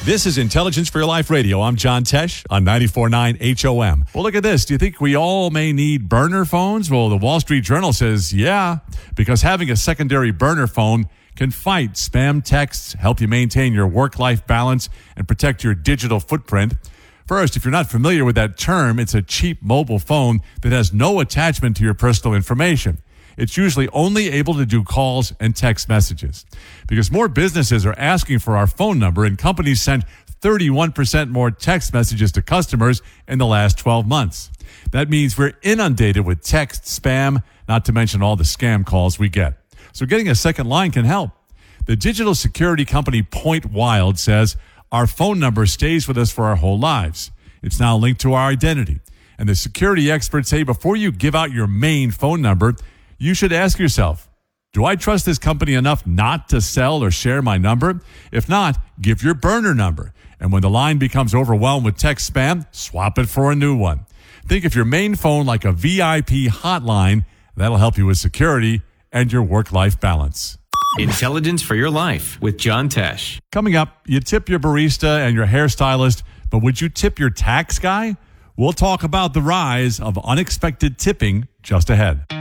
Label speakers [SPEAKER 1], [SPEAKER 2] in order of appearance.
[SPEAKER 1] This is Intelligence for Your Life Radio. I'm John Tesh on 94.9 HOM. Well, look at this. Do you think we all may need burner phones? Well, the Wall Street Journal says, yeah, because having a secondary burner phone can fight spam texts, help you maintain your work-life balance, and protect your digital footprint. First, if you're not familiar with that term, it's a cheap mobile phone that has no attachment to your personal information. It's usually only able to do calls and text messages. Because more businesses are asking for our phone number, and companies sent 31% more text messages to customers in the last 12 months. That means we're inundated with text spam, not to mention all the scam calls we get. So getting a second line can help. The digital security company Point Wild says our phone number stays with us for our whole lives. It's now linked to our identity. And the security experts say before you give out your main phone number, you should ask yourself, do I trust this company enough not to sell or share my number? If not, give your burner number. And when the line becomes overwhelmed with text spam, swap it for a new one. Think of your main phone like a VIP hotline. That'll help you with security and your work-life balance.
[SPEAKER 2] Intelligence for Your Life with John Tesh.
[SPEAKER 1] Coming up, you tip your barista and your hairstylist, but would you tip your tax guy? We'll talk about the rise of unexpected tipping just ahead.